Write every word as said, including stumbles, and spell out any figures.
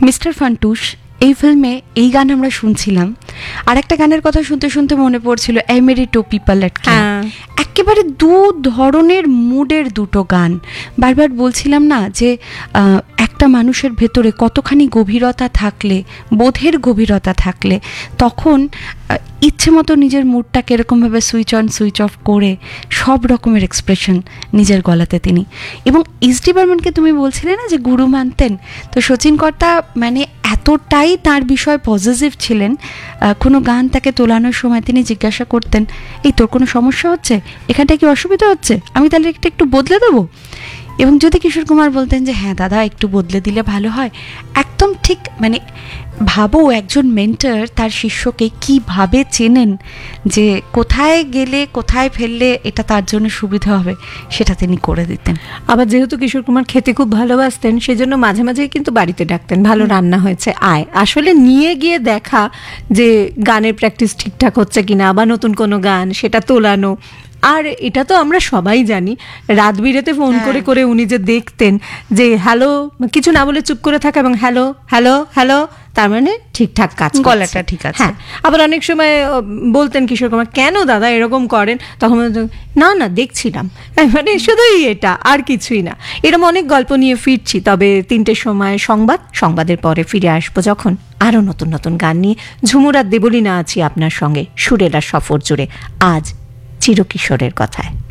Mister Funtoosh এই ফিল্মে এই গান আমরা শুনছিলাম, আর একটা গানের কথা শুনতে শুনতে মনে পড়ছিল এ মেরি টোপি পালট কে। একেবারে দু ধরনের মুডের দুটো গান। বারবার বলছিলাম না যে একটা মানুষের ভেতরে কতখানি গভীরতা থাকলে, বোধের গভীরতা থাকলে, তখন ইচ্ছে মতো নিজের মুডটাকে এরকমভাবে সুইচ অন সুইচ অফ করে সব রকমের এক্সপ্রেশন নিজের গলাতে তিনি। এবং এস ডি বর্মনকে তুমি বলছিলে না যে গুরু মানতেন, তো শচীন কর্তা মানে এতটাই তার বিষয় পজিটিভ ছিলেন, কোনো গান তাকে তোলানোর সময় তিনি জিজ্ঞাসা করতেন, এই তোর কোনো সমস্যা হচ্ছে, এখানটায় কি অসুবিধা হচ্ছে, আমি তাহলে একটা একটু বদলে দেবো। এবং যদি কিশোর কুমার বলতেন যে হ্যাঁ দাদা একটু বদলে দিলে ভালো হয়, একদম ঠিক মানে ভাবো একজন মেন্টর তার শিষ্যকে কিভাবে চেনেন, যে কোথায় গেলে কোথায় ফেললে এটা তার জন্য সুবিধা হবে সেটা তিনি করে দিতেন। আবার যেহেতু কিশোর কুমার খেতে খুব ভালোবাসতেন, সেজন্য মাঝে মাঝেই কিন্তু বাড়িতে ডাকতেন, ভালো রান্না হয়েছে আয়, আসলে নিয়ে গিয়ে দেখা যে গানের প্র্যাকটিস ঠিকঠাক হচ্ছে কিনা, আবার নতুন কোনো গান সেটা তোলানো। আর এটা তো আমরা সবাই জানি, রাত বিরেতে ফোন করে করে উনি যে দেখতেন যে হ্যালো, কিছু না বলে চুপ করে থাকা এবং হ্যালো হ্যালো হ্যালো, তার মানে ঠিকঠাক কাজ, গলাটা ঠিক আছে। হ্যাঁ, আবার অনেক সময় বলতেন কিশোর কুমার কেন দাদা এরকম করেন, তখন না না দেখছিলাম, মানে শুধুই এটা আর কিছুই না। এরকম অনেক গল্প নিয়ে ফিরছি, তবে তিনটের সময় সংবাদ, সংবাদের পরে ফিরে আসবো যখন আরও নতুন নতুন গান নিয়ে। ঝুমুর আর দেবলীনা আছি আপনার সঙ্গে সুরেলা সফর জুড়ে, আজ চিরকিশোরের কথায়।